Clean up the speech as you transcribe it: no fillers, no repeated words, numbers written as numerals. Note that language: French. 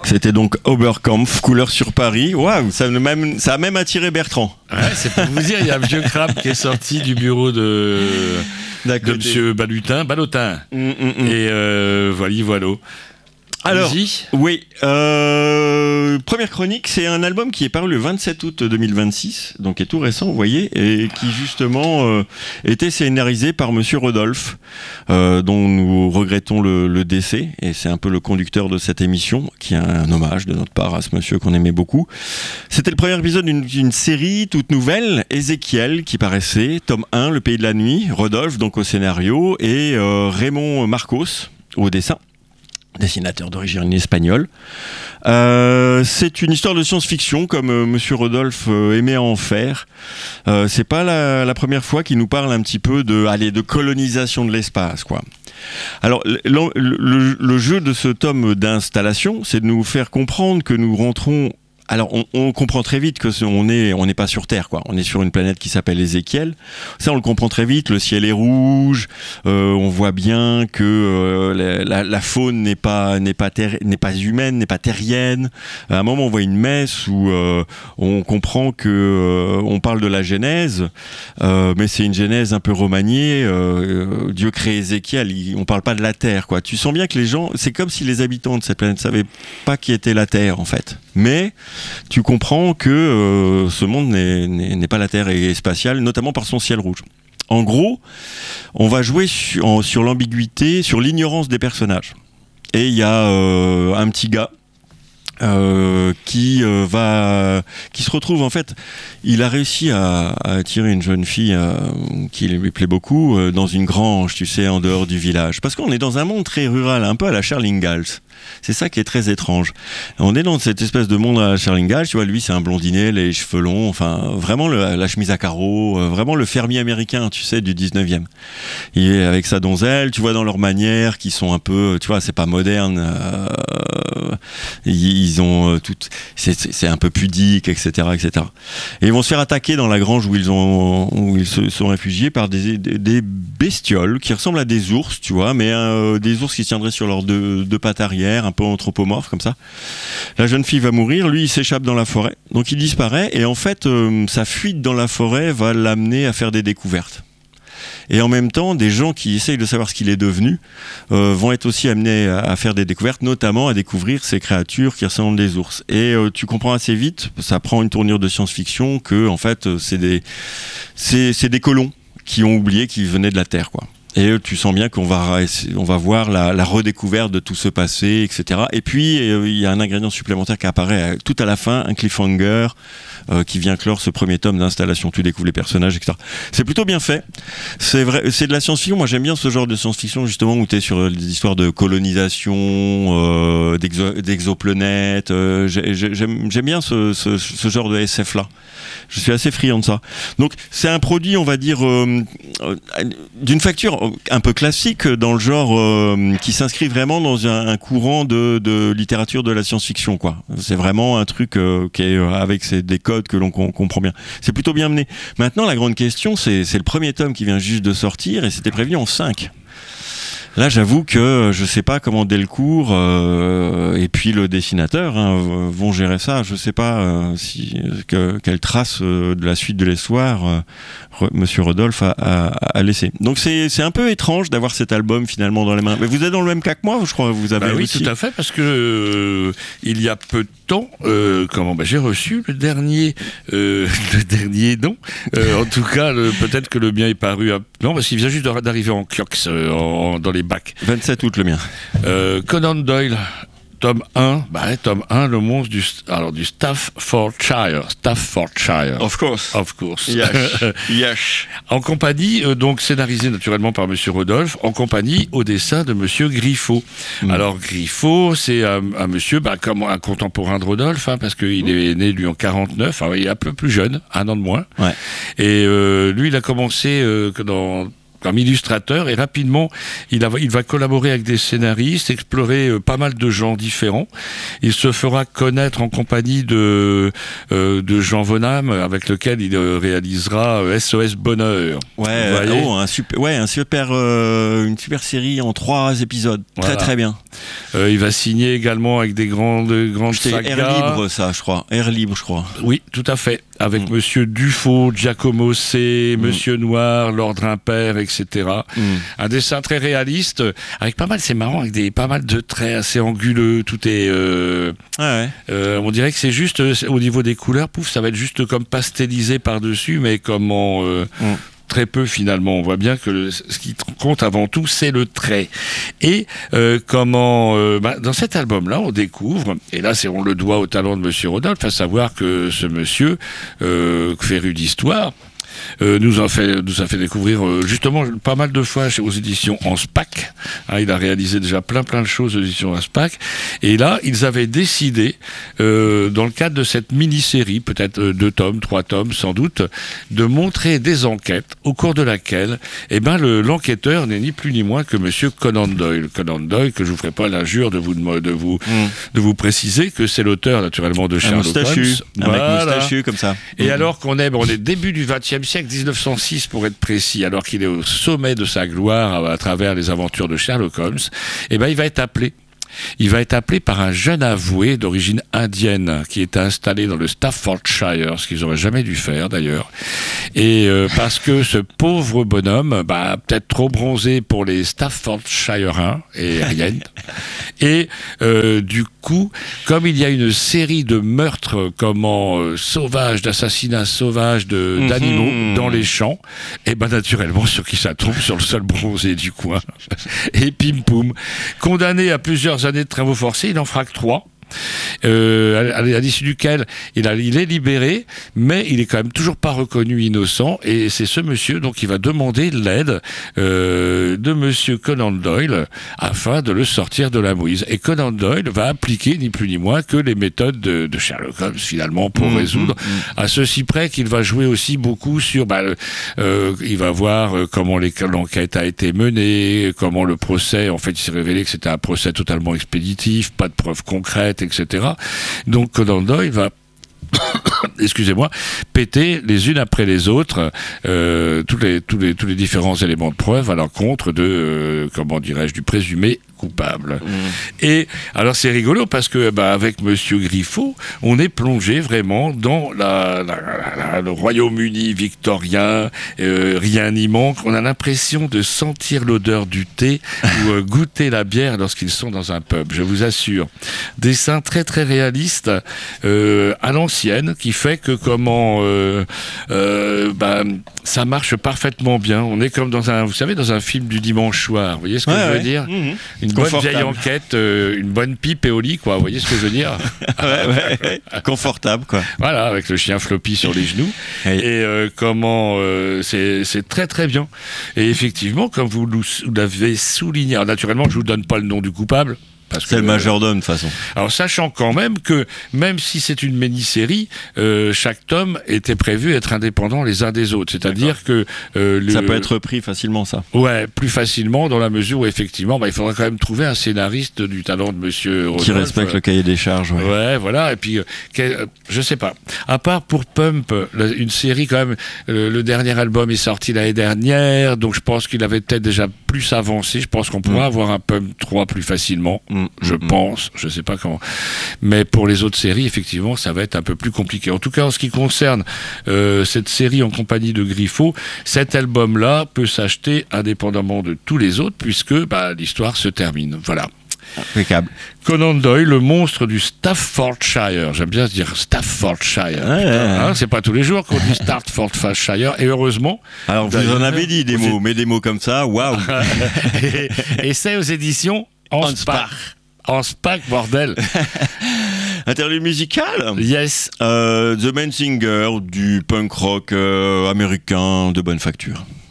C'était donc Oberkampf, couleur sur Paris. Waouh, ça a même attiré Bertrand. Ouais, c'est pour vous dire, il y a un vieux crabe qui est sorti du bureau de monsieur Ballotin. Et voilà. Alors, oui, première chronique, c'est un album qui est paru le 27 août 2026, donc est tout récent, vous voyez, et qui justement était scénarisé par Monsieur Rodolphe, dont nous regrettons le décès, et c'est un peu le conducteur de cette émission, qui est un hommage de notre part à ce monsieur qu'on aimait beaucoup. C'était le premier épisode d'une série toute nouvelle, Ézéchiel, qui paraissait, tome 1, Le Pays de la Nuit, Rodolphe donc au scénario, et Raymond Marcos au dessin. Dessinateur d'origine espagnole. C'est une histoire de science-fiction comme Monsieur Rodolphe aimait en faire. C'est pas la première fois qu'il nous parle un petit peu de colonisation de l'espace, quoi. Alors, le jeu de ce tome d'installation, c'est de nous faire comprendre que nous rentrons. Alors, on comprend très vite que on n'est pas sur Terre, quoi. On est sur une planète qui s'appelle Ézéchiel. Ça, on le comprend très vite. Le ciel est rouge. On voit bien que la faune n'est pas humaine, n'est pas terrienne. À un moment, on voit une messe où on comprend que on parle de la Genèse, mais c'est une Genèse un peu remaniée. Dieu crée Ézéchiel. On parle pas de la Terre, quoi. Tu sens bien que les gens, c'est comme si les habitants de cette planète savaient pas qui était la Terre, en fait. Mais tu comprends que ce monde n'est pas la Terre et est spatial, notamment par son ciel rouge. En gros, on va jouer sur l'ambiguïté, sur l'ignorance des personnages. Et il y a un petit gars qui se retrouve, en fait, il a réussi à attirer une jeune fille qui lui plaît beaucoup dans une grange, tu sais, en dehors du village. Parce qu'on est dans un monde très rural, un peu à la Charles Ingalls. C'est ça qui est très étrange. On est dans cette espèce de monde à la Charles Ingalls, tu vois, lui c'est un blondinet, les cheveux longs, enfin vraiment la chemise à carreaux, vraiment le fermier américain, tu sais, du 19e. Il est avec sa donzelle, tu vois, dans leurs manières qui sont un peu, tu vois, c'est pas moderne, ils ont c'est un peu pudique, etc., etc. Et ils vont se faire attaquer dans la grange où ils se sont réfugiés par des bestioles qui ressemblent à des ours, tu vois, mais des ours qui se tiendraient sur leurs deux pattes arrière, un peu anthropomorphe comme ça. La jeune fille va mourir, lui il s'échappe dans la forêt, donc il disparaît et en fait sa fuite dans la forêt va l'amener à faire des découvertes. Et en même temps, des gens qui essayent de savoir ce qu'il est devenu vont être aussi amenés à faire des découvertes, notamment à découvrir ces créatures qui ressemblent des ours. Et tu comprends assez vite, ça prend une tournure de science-fiction, que en fait c'est des colons qui ont oublié qu'ils venaient de la Terre, quoi. Et tu sens bien qu'on va voir la redécouverte de tout ce passé, etc. Et puis, il y a un ingrédient supplémentaire qui apparaît tout à la fin, un cliffhanger qui vient clore ce premier tome d'installation. Tu découvres les personnages, etc. C'est plutôt bien fait. C'est vrai, c'est de la science-fiction. Moi, j'aime bien ce genre de science-fiction, justement, où tu es sur des histoires de colonisation, d'exoplanètes. J'aime bien ce genre de SF-là. Je suis assez friand de ça. Donc, c'est un produit, on va dire, d'une facture un peu classique dans le genre qui s'inscrit vraiment dans un courant de littérature de la science-fiction, quoi. C'est vraiment un truc qui est avec des codes que l'on comprend bien. C'est plutôt bien mené. Maintenant, la grande question, c'est le premier tome qui vient juste de sortir et c'était prévu en 5. Là, j'avoue que je sais pas comment Delcourt et puis le dessinateur vont gérer ça. Je sais pas quelle trace de la suite de l'histoire Monsieur Rodolphe a laissé. Donc c'est un peu étrange d'avoir cet album finalement dans les mains. Mais vous êtes dans le même cas que moi, je crois. Vous avez oui, aussi... tout à fait, parce que il y a peu de temps, j'ai reçu le dernier non. En tout cas, peut-être que le mien est paru. Non, parce qu'il vient juste d'arriver en kiosque dans les bacs. 27 août le mien. Conan Doyle. Tome 1, le monstre du Staffordshire. Of course. Yes. En compagnie, donc scénarisé naturellement par Monsieur Rodolphe, en compagnie au dessin de Monsieur Griffo. Alors Griffo, c'est un monsieur, comme un contemporain de Rodolphe, parce qu'il est né lui en 49, il est un peu plus jeune, 1 an de moins. Ouais. Et lui, il a commencé comme illustrateur et rapidement il va collaborer avec des scénaristes, explorer pas mal de genres différents. Il se fera connaître en compagnie de Jean Vonam, avec lequel il réalisera SOS Bonheur. Une super série en 3 épisodes. Voilà. Très très bien. Il va signer également avec des grandes C'était sagas. Air Libre, ça, je crois. Air Libre, je crois. Oui, tout à fait. Avec Monsieur Dufaux, Giacomo C, Monsieur Noir, Lord Impair, etc. Un dessin très réaliste, avec pas mal, c'est marrant, avec pas mal de traits assez anguleux. Tout est... on dirait que c'est juste, au niveau des couleurs, pouf, ça va être juste comme pastelisé par-dessus, mais comment... très peu finalement. On voit bien que ce qui compte avant tout, c'est le trait. Et dans cet album-là, on découvre, et là on le doit au talent de Monsieur Rodolphe, à savoir que ce monsieur, féru d'histoire, nous a fait découvrir justement pas mal de fois aux éditions Anspach. Il a réalisé déjà plein de choses aux éditions Anspach. Et là, ils avaient décidé, dans le cadre de cette mini-série, peut-être 2 tomes, 3 tomes sans doute, de montrer des enquêtes au cours de laquelle l'enquêteur n'est ni plus ni moins que Monsieur Conan Doyle. Conan Doyle, que je vous ferai pas l'injure de vous préciser que c'est l'auteur naturellement de Sherlock Holmes. Un mec moustachu comme ça. Et alors qu'on est début du XXe siècle, 1906 pour être précis, alors qu'il est au sommet de sa gloire à travers les aventures de Sherlock Holmes, il va être appelé. Il va être appelé par un jeune avoué d'origine indienne qui est installé dans le Staffordshire, ce qu'ils n'auraient jamais dû faire d'ailleurs. Et parce que ce pauvre bonhomme, peut-être trop bronzé pour les Staffordshireens et riennes. Et du coup, comme il y a une série de meurtres sauvages, d'assassinats sauvages d'animaux dans les champs, et naturellement sur qui ça tombe, sur le seul bronzé du coin. Et pim poum, condamné à plusieurs années de travaux forcés, il en fera que 3. À l'issue duquel il est libéré, mais il est quand même toujours pas reconnu innocent, et c'est ce monsieur donc qui va demander l'aide de Monsieur Conan Doyle afin de le sortir de la mouise. Et Conan Doyle va appliquer ni plus ni moins que les méthodes de Sherlock Holmes finalement pour résoudre, à ceci près qu'il va jouer aussi beaucoup sur il va voir comment l'enquête a été menée, comment le procès, en fait il s'est révélé que c'était un procès totalement expéditif, pas de preuves concrètes, etc. Donc Conan Doyle va excusez-moi, péter les unes après les autres tous les différents éléments de preuve à l'encontre de du présumé coupable. Et alors c'est rigolo parce que avec Monsieur Griffo, on est plongé vraiment dans le Royaume-Uni victorien, rien n'y manque. On a l'impression de sentir l'odeur du thé ou goûter la bière lorsqu'ils sont dans un pub, je vous assure. Dessin très très réaliste à l'ancienne, qui fait que ça marche parfaitement bien. On est comme dans un film du dimanche soir. Vous voyez ce que je veux dire? Une bonne vieille enquête, une bonne pipe et au lit, quoi. Vous voyez ce que je veux dire? Confortable, quoi. Voilà, avec le chien floppy sur les genoux. Et c'est très très bien. Et effectivement, comme vous l'avez souligné, alors, naturellement, je vous donne pas le nom du coupable. C'est le majordome de toute façon. Alors sachant quand même que même si c'est une mini-série, chaque tome était prévu être indépendant les uns des autres. C'est-à-dire que ça peut être repris facilement, ça. Ouais, plus facilement dans la mesure où effectivement, il faudra quand même trouver un scénariste du talent de Monsieur Rodolphe, qui respecte le cahier des charges. Ouais, voilà. Et puis je sais pas. À part pour Pump, une série quand même. Le dernier album est sorti l'année dernière, donc je pense qu'il avait peut-être déjà plus avancé. Je pense qu'on pourra avoir un Pump 3 plus facilement. Je pense, je sais pas comment. Mais pour les autres séries, effectivement, ça va être un peu plus compliqué. En tout cas, en ce qui concerne cette série en compagnie de Griffo, cet album-là peut s'acheter indépendamment de tous les autres, puisque l'histoire se termine. Voilà. Impeccable. Conan Doyle, le monstre du Staffordshire. J'aime bien dire Staffordshire. C'est pas tous les jours qu'on dit Staffordshire, et heureusement. Alors, vous en avez dit des mots, mais des mots comme ça, waouh. Et c'est aux éditions Anspach. Anspach, bordel. Interlude musical? Yes. The Main Singer, du punk rock américain de bonne facture.